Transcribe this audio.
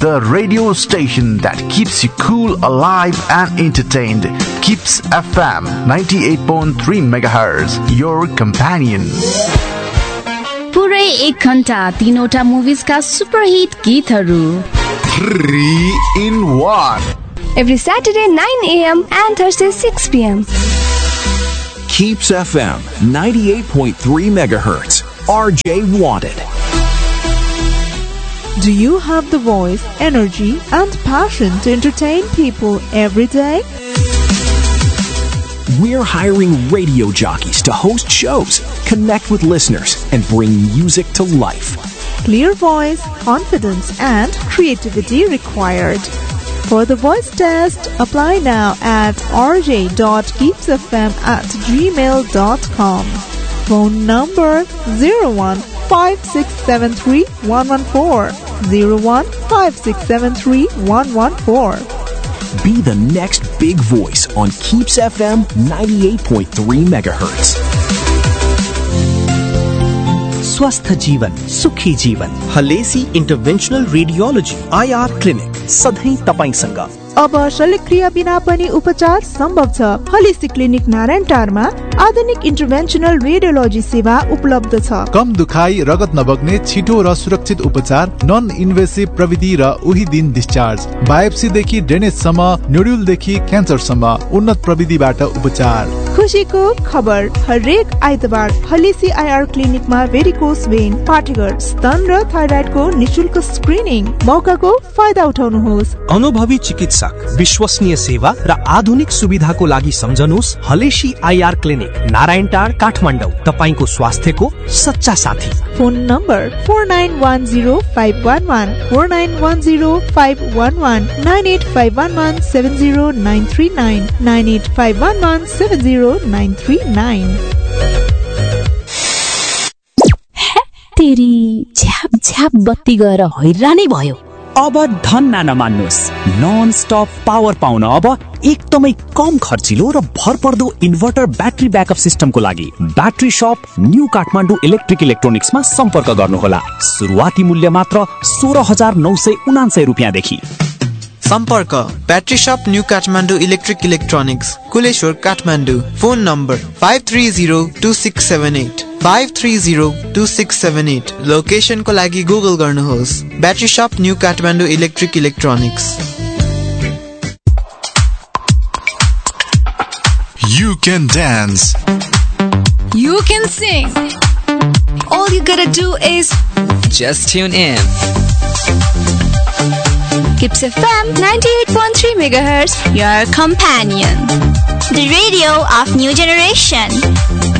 the radio station that keeps you cool, alive and entertained. Keeps FM 98.3 MHz, your companion. पुरै 1 घण्टा 3वटा मुभिजका superhit गीतहरू 3 in 1. Every Saturday 9 a.m. and Thursday 6 p.m. Keeps FM 98.3 MHz. RJ Wanted. Do you have the voice, energy, and passion to entertain people every day? We're hiring radio jockeys to host shows, connect with listeners, and bring music to life. Clear voice, confidence, and creativity required. For the voice test, apply now at rj.keepsfm@gmail.com. Phone number 0156731114. 0156731114. Be the next big voice on Keeps FM 98.3 MHz. स्वस्थ जीवन सुखी जीवन Halesi इन्टरभेन्सनल radiology IR clinic सधैं तपाईंसँग। अब शल्यक्रिया बिना पनि उपचार सम्भव छ। हलेसी क्लिनिक नारायण टारमा आधुनिक इन्टरभेन्सनल रेडियोलोजी सेवा उपलब्ध छ। कम दुखाइ, रगत नबग्ने, छिटो र सुरक्षित उपचार, नन इन्भेसिभ प्रविधि र उही दिन डिस्चार्ज, बायोप्सी देखि ड्रेनेज सम्म, न्युड्युल देखि क्यान्सर सम्म उन्नत प्रविधिबाट उपचार। खुशीको खबर, हरेक आइतबार हलेसी IR क्लिनिकमा भेरिकोस भेन, पाठेघर, स्तन र थाइराइडको निशुल्क स्क्रिनिङ। मौकाको फाइदा उठाउनुहोस्। अनुभवी चिकित्सक, विश्वसनीय सेवा र आधुनिक सुविधाको लागि सम्झनुहोस् हलेसी IR क्लिनिक नारायण टार काठमाडौँ, तपाईको स्वास्थ्यको सच्चा साथी। Phone number 49105111 49105111 9851170939 9851170939। तेरी झ्याप झ्याप बत्ती गएर हैरानै भयो। अब धन्न नमान्नुस्, नन स्टप पावर पाउन अब एकदमै कम खर्चिलो र भरपर्दो इन्भर्टर ब्याट्री ब्याकअप सिस्टमको लागि ब्याट्री शप न्यू काठमाडौँ इलेक्ट्रिक इलेक्ट्रोनिक्समा सम्पर्क गर्नुहोला। सुरुवाती मूल्य मात्र 16,999 रुपियाँदेखि। सम्पर्क ब्याट्री शप new Kathmandu electric electronics, Kuleshwar Kathmandu. Phone number 5302678 5302678। लोकेसनको लागि गुगल गर्नुहोस् ब्याट्री शप new Kathmandu electric electronics. You can dance. You can sing. All you gotta do is Just tune in. Keeps FM 98.3 MHz, your companion. The radio of new generation.